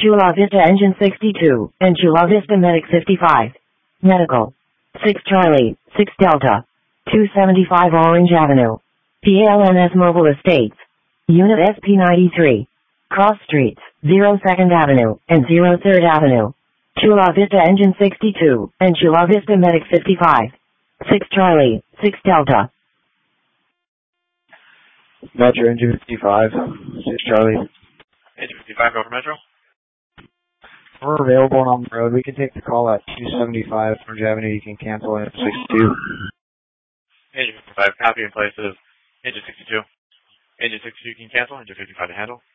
Chula Vista Engine 62, and Chula Vista Medic 55. Medical. 6 Charlie, 6 Delta. 275 Orange Avenue. PLNS Mobile Estates. Unit SP93. Cross Streets, 02nd Avenue, and 03rd Avenue. Chula Vista Engine 62, and Chula Vista Medic 55. 6 Charlie, 6 Delta. Metro Engine 55, 6 Charlie. Engine 55, over Metro. We're available and on the road. We can take the call at 275 Orange Avenue. You can cancel at 62. Engine 55, copy in place of Engine 62. Engine 62 can cancel, Engine 55 to handle.